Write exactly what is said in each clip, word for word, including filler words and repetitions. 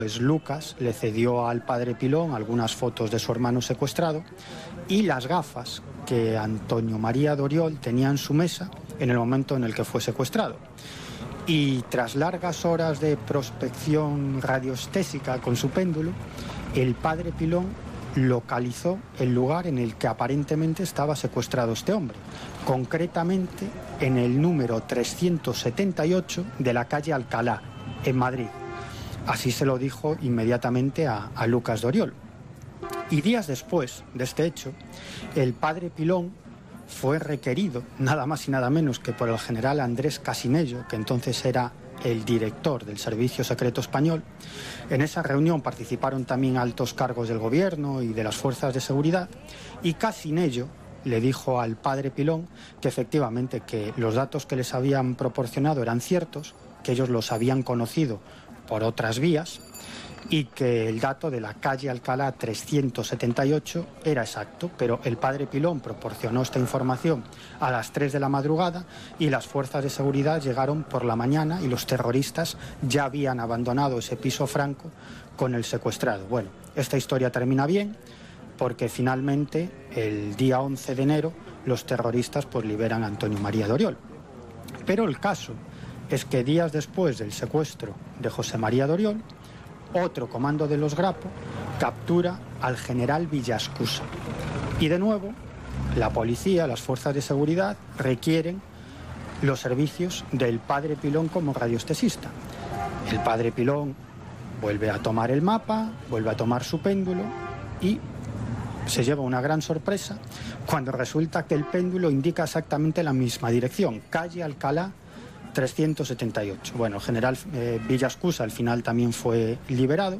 Pues Lucas le cedió al padre Pilón algunas fotos de su hermano secuestrado y las gafas que Antonio María Doriol tenía en su mesa en el momento en el que fue secuestrado. Y tras largas horas de prospección radioestésica con su péndulo, el padre Pilón localizó el lugar en el que aparentemente estaba secuestrado este hombre, concretamente en el número trescientos setenta y ocho de la calle Alcalá, en Madrid. Así se lo dijo inmediatamente a, a Lucas Doriol. Y días después de este hecho, el padre Pilón fue requerido, nada más y nada menos que por el general Andrés Casinello, que entonces era el director del Servicio Secreto Español. En esa reunión participaron también altos cargos del gobierno y de las fuerzas de seguridad, y Casinello le dijo al padre Pilón que efectivamente que los datos que les habían proporcionado eran ciertos, que ellos los habían conocido por otras vías y que el dato de la calle Alcalá trescientos setenta y ocho era exacto, pero el padre Pilón proporcionó esta información a las tres de la madrugada y las fuerzas de seguridad llegaron por la mañana y los terroristas ya habían abandonado ese piso franco con el secuestrado. Bueno, esta historia termina bien porque finalmente el día once de enero los terroristas pues liberan a Antonio María Doriol. Pero el caso es que días después del secuestro de José María Doriol, otro comando de los Grapo captura al general Villascusa. Y de nuevo, la policía, las fuerzas de seguridad requieren los servicios del padre Pilón como radioestesista. El padre Pilón vuelve a tomar el mapa, vuelve a tomar su péndulo y se lleva una gran sorpresa cuando resulta que el péndulo indica exactamente la misma dirección, calle Alcalá trescientos setenta y ocho. Bueno, el general eh, Villascusa al final también fue liberado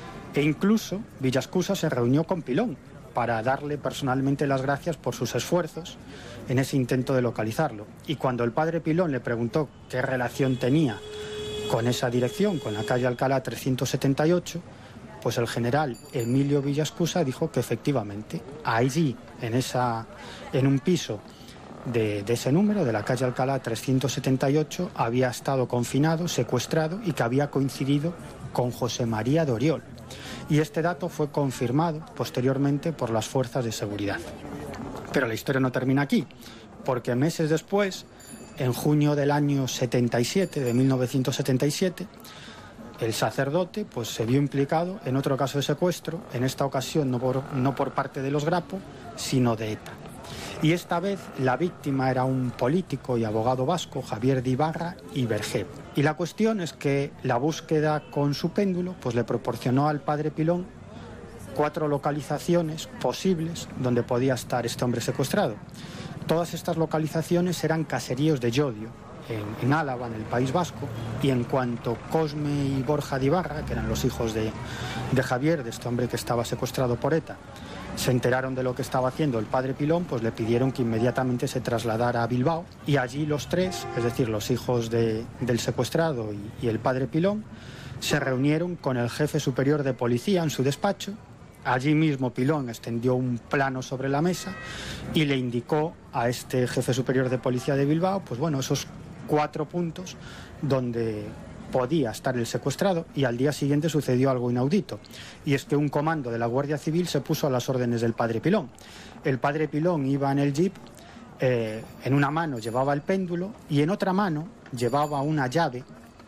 e incluso Villascusa se reunió con Pilón para darle personalmente las gracias por sus esfuerzos en ese intento de localizarlo. Y cuando el padre Pilón le preguntó qué relación tenía con esa dirección, con la calle Alcalá trescientos setenta y ocho, pues el general Emilio Villascusa dijo que efectivamente allí, en, esa, en un piso De, de ese número, de la calle Alcalá trescientos setenta y ocho, había estado confinado, secuestrado y que había coincidido con José María Doriol. Y este dato fue confirmado posteriormente por las fuerzas de seguridad. Pero la historia no termina aquí, porque meses después, en junio del año setenta y siete, de mil novecientos setenta y siete, el sacerdote pues, se vio implicado en otro caso de secuestro, en esta ocasión no por, no por parte de los Grapo, sino de ETA. Y esta vez la víctima era un político y abogado vasco, Javier de Ibarra y Vergé. Y la cuestión es que la búsqueda con su péndulo pues le proporcionó al padre Pilón cuatro localizaciones posibles donde podía estar este hombre secuestrado. Todas estas localizaciones eran caseríos de Llodio, en, en Álava, en el País Vasco, y en cuanto Cosme y Borja de Ibarra, que eran los hijos de, de Javier, de este hombre que estaba secuestrado por ETA, se enteraron de lo que estaba haciendo el padre Pilón, pues le pidieron que inmediatamente se trasladara a Bilbao y allí los tres, es decir, los hijos de, del secuestrado y, y el padre Pilón, se reunieron con el jefe superior de policía en su despacho. Allí mismo Pilón extendió un plano sobre la mesa y le indicó a este jefe superior de policía de Bilbao, pues bueno, esos cuatro puntos donde podía estar el secuestrado, y al día siguiente sucedió algo inaudito, y es que un comando de la Guardia Civil se puso a las órdenes del padre Pilón. El padre Pilón iba en el jeep, eh, en una mano llevaba el péndulo y en otra mano llevaba una llave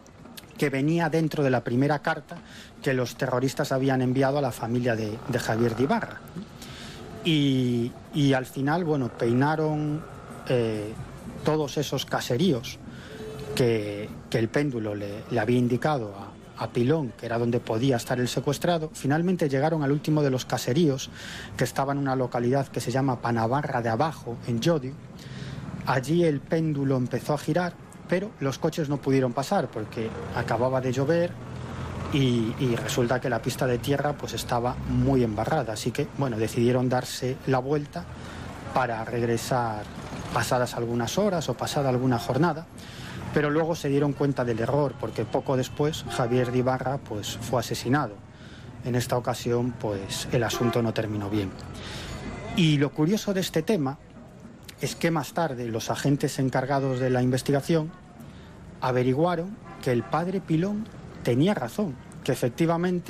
que venía dentro de la primera carta que los terroristas habían enviado a la familia de, de Javier de Ibarra. Y, y al final, bueno, peinaron eh, todos esos caseríos Que, que el péndulo le, le había indicado a, a Pilón, que era donde podía estar el secuestrado. Finalmente llegaron al último de los caseríos, que estaba en una localidad que se llama Panavarra de Abajo, en Llodio. Allí el péndulo empezó a girar, pero los coches no pudieron pasar porque acababa de llover y, y resulta que la pista de tierra pues estaba muy embarrada. Así que, bueno, decidieron darse la vuelta para regresar pasadas algunas horas o pasada alguna jornada. Pero luego se dieron cuenta del error, porque poco después Javier de Ibarra pues, fue asesinado. En esta ocasión pues, el asunto no terminó bien. Y lo curioso de este tema es que más tarde los agentes encargados de la investigación averiguaron que el padre Pilón tenía razón que efectivamente